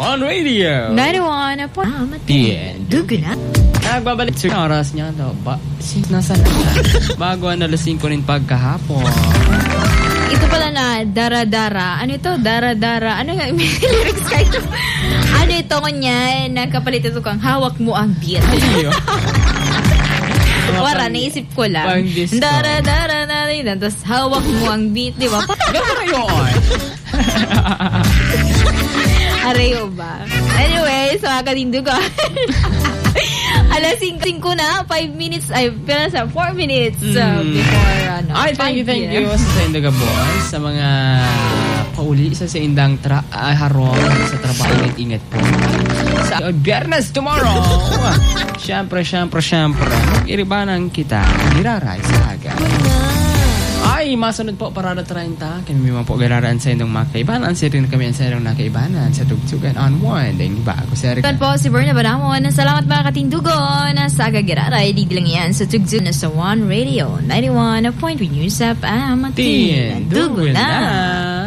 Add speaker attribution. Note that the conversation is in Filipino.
Speaker 1: One Radio
Speaker 2: 91 po.
Speaker 1: Dugo na. Nagbabalik sa oras niya daw. Nasa na? Bago ang alas 5 rin pagkahapon.
Speaker 2: Ito pala na dara-dara. Ano ito? Dara-dara. Ano nga? May lyrics ka ito. Ano ito niya? Nakapalit ito kang hawak mo ang beat. Wala, naisip ko lang. Dara-dara na rin. Tapos hawak mo ang beat. Di ba?
Speaker 1: Gano'n yun.
Speaker 2: Areo ba? Anyway, so katindugan. Alas 5 na, 5 minutes, ay, pero sa 4 minutes before, ano.
Speaker 1: Ay, thank you sa Indaga Boys, sa mga pauli sa Indang harong sa trabaho. Ingat po. Sa Biyernes tomorrow, syempre, mag-iribanan kita, niraray sa aga. Ay, masunod po, Parada 30. Kami naman po galaraan sa indong mga kaibanan. Sirin kami ang sa indong nakaibanan sa tugtugan on one. Dahil ba ako sa
Speaker 2: Kan po si Berna Banamon. Salamat mga katindugon. Sa Agagiraray, di lang yan sa tugtugan sa One Radio 91.3 News FM.
Speaker 1: Tindugo na.